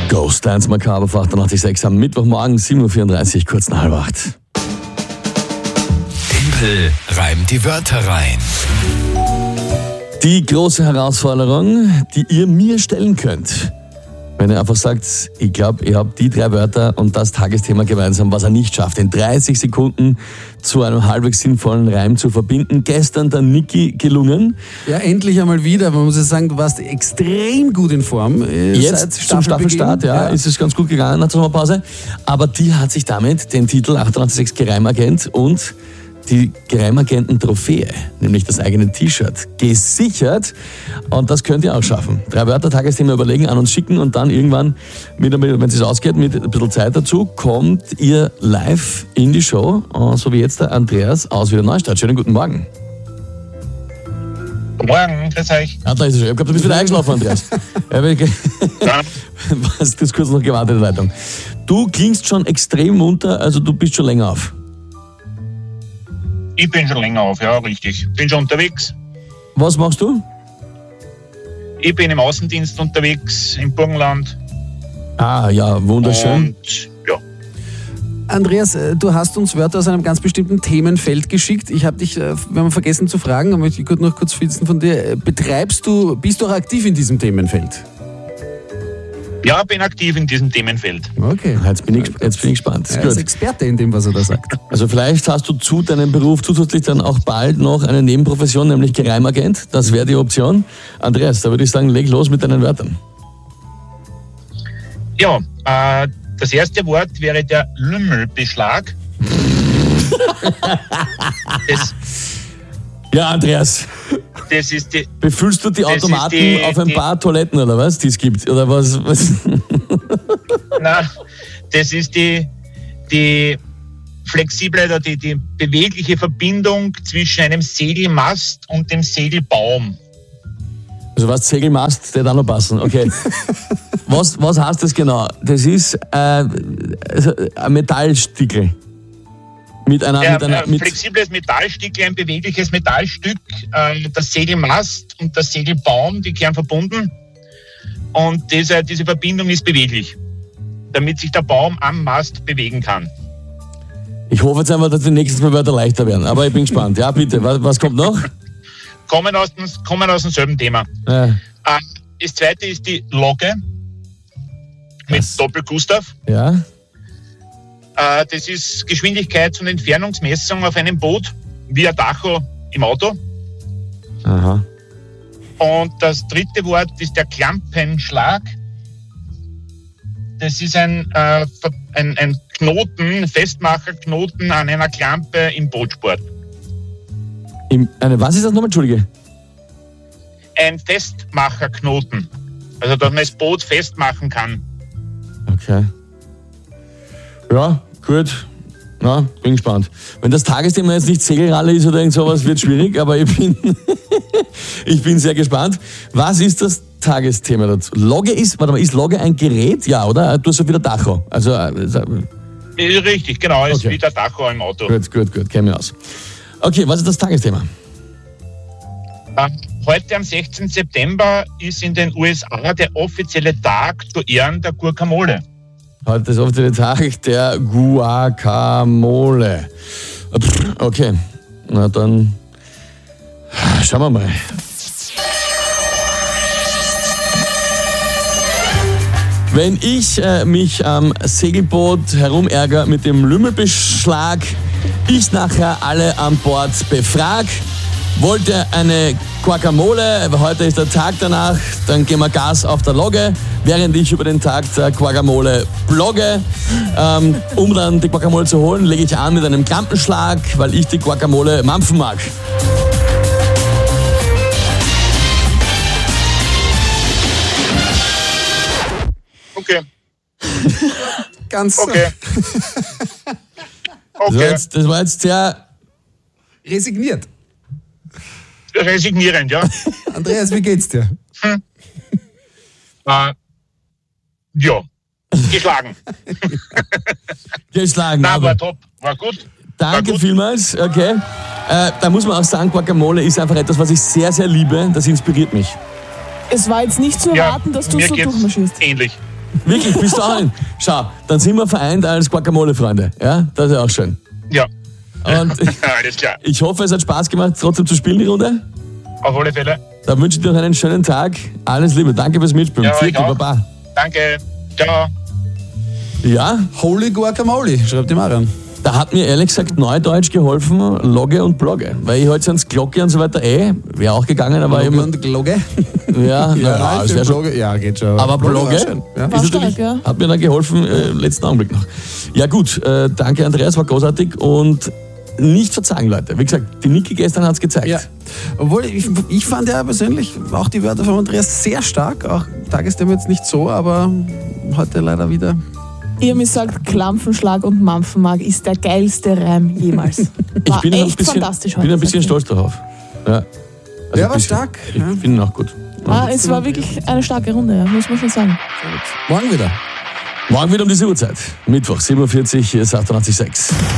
Ghost Dance Macabre auf 88.6 am Mittwochmorgen, 7.34 Uhr, kurz nach 7:30. Tempel reimt die Wörter rein. Die große Herausforderung, die ihr mir stellen könnt. Wenn ihr einfach sagt, ich glaube, ihr habt die 3 Wörter und das Tagesthema gemeinsam, was er nicht schafft, in 30 Sekunden zu einem halbwegs sinnvollen Reim zu verbinden. Gestern der Niki gelungen. Ja, endlich einmal wieder. Man muss ja sagen, du warst extrem gut in Form. Jetzt zum Staffelstart, ist es ganz gut gegangen nach der Sommerpause. Aber die hat sich damit den Titel 88.6 Geheimagent und die Geheimagenten-Trophäe, nämlich das eigene T-Shirt, gesichert. Und das könnt ihr auch schaffen. 3 Wörter, Tagesthema überlegen, an uns schicken und dann irgendwann, wenn es ausgeht, mit ein bisschen Zeit dazu, kommt ihr live in die Show. So wie jetzt der Andreas aus Wiener Neustadt. Schönen guten Morgen. Guten Morgen, grüß euch. Ah, da ist es schon. Ich habe gedacht, du bist wieder eingeschlafen, Andreas. Ja. Hast das kurz noch gewartet in der Leitung. Du klingst schon extrem munter, also du bist schon länger auf. Ich bin schon länger auf, ja, richtig. Bin schon unterwegs. Was machst du? Ich bin im Außendienst unterwegs, im Burgenland. Ah, ja, wunderschön. Und ja, Andreas, du hast uns Wörter aus einem ganz bestimmten Themenfeld geschickt. Ich habe dich, wir haben vergessen zu fragen, aber ich möchte noch kurz wissen von dir. Bist du auch aktiv in diesem Themenfeld? ja, bin aktiv in diesem Themenfeld. Okay. Jetzt bin ich gespannt. Er ist Experte in dem, was er da sagt. Also vielleicht hast du zu deinem Beruf zusätzlich dann auch bald noch eine Nebenprofession, nämlich Geheimagent. Das wäre die Option. Andreas, da würde ich sagen, leg los mit deinen Wörtern. Ja, das erste Wort wäre der Lümmelbeschlag. Ja, Andreas, Das ist die, befüllst du die Das ist Automaten auf ein paar Toiletten oder was, die es gibt? Oder was? das ist die flexible oder die bewegliche Verbindung zwischen einem Segelmast und dem Segelbaum. Also was, Segelmast, der da noch passen. Okay. Was heißt das genau? Das ist ein Metallstickel. Flexibles Metallstück, ein bewegliches Metallstück, das Segelmast und der Segelbaum, die gehören verbunden. Und diese Verbindung ist beweglich, damit sich der Baum am Mast bewegen kann. Ich hoffe jetzt einfach, dass die nächsten Mal Wörter leichter werden. Aber ich bin gespannt. Ja, bitte, was kommt noch? Kommen aus demselben Thema. Das zweite ist die Logge mit Doppel-Gustav. Ja. Das ist Geschwindigkeits- und Entfernungsmessung auf einem Boot, wie ein Tacho im Auto. Aha. Und das dritte Wort ist der Klampenschlag. Das ist ein Knoten, Festmacherknoten an einer Klampe im Bootsport. Was ist das nochmal? Entschuldige. Ein Festmacherknoten. Also, dass man das Boot festmachen kann. Okay. Ja, gut. Na, bin gespannt. Wenn das Tagesthema jetzt nicht Segelralle ist oder irgend sowas, wird schwierig, aber ich bin sehr gespannt. Was ist das Tagesthema dazu? Ist Logge ein Gerät? Ja, oder? Du hast ja wieder Tacho. Also, Richtig, genau. Ist Okay. wie der Tacho im Auto. Gut, kenn mich aus. Okay, was ist das Tagesthema? Heute am 16. September ist in den USA der offizielle Tag zu Ehren der Guacamole. Heute ist offizielle Tag der Guacamole. Okay, na dann schauen wir mal. Wenn ich mich am Segelboot herumärger mit dem Lümmelbeschlag, ich nachher alle an Bord befrag, wollt ihr eine Guacamole, heute ist der Tag danach, dann gehen wir Gas auf der Logge, während ich über den Tag der Guacamole blogge. Um dann die Guacamole zu holen, lege ich an mit einem Klampenschlag, weil ich die Guacamole mampfen mag. Okay. Ganz Okay. Okay. Das war jetzt sehr... resigniert. Resignierend, ja. Andreas, wie geht's dir? Ja. Geschlagen. geschlagen. Na, aber war top. War gut. danke gut. vielmals. Okay. Da muss man auch sagen, Guacamole ist einfach etwas, was ich sehr, sehr liebe. Das inspiriert mich. Es war jetzt nicht zu Ja, erwarten, dass du mir so geht's durchmarschierst. ähnlich. Wirklich, bist du auch ein. Schau, dann sind wir vereint als Guacamole-Freunde. Ja, das ist ja auch schön. Ja, Und alles klar. ich hoffe, es hat Spaß gemacht, trotzdem zu spielen, die Runde. Auf alle Fälle. Dann wünsche ich dir noch einen schönen Tag. Alles Liebe. Danke fürs Mitspielen. Ja, Vierte, ich auch. Baba. Danke. Ciao. Ja, Holy Guacamole, schreibt die Marian. da hat mir ehrlich gesagt Neudeutsch geholfen, Logge und Blogge. Weil ich heute sonst Glocke und so weiter wäre auch gegangen, aber Glogge immer. und Glogge? Ja, Ja, das wäre schon. Glogge. Ja, geht schon. Aber Blogge war schön, ja. ist natürlich, ja. hat mir dann geholfen, letzten Augenblick noch. Ja gut, danke Andreas, war großartig und nicht verzagen, Leute. Wie gesagt, die Niki gestern hat es gezeigt. Ja. Obwohl, ich fand ja persönlich auch die Wörter von Andreas sehr stark. Auch Tagesthema jetzt nicht so, aber heute leider wieder. Ihr habt gesagt, Klampfenschlag und Mampfenmark ist der geilste Reim jemals. Ich War bin echt ein bisschen, fantastisch heute. bin ein bisschen stolz darauf. Ja, also Der ein war bisschen. stark. Ich Ja. finde ihn auch gut. Es war wirklich eine starke Runde, ja, muss man schon sagen. Morgen wieder. Morgen wieder um diese Uhrzeit. Mittwoch, 7.40 Uhr, hier ist 88,6.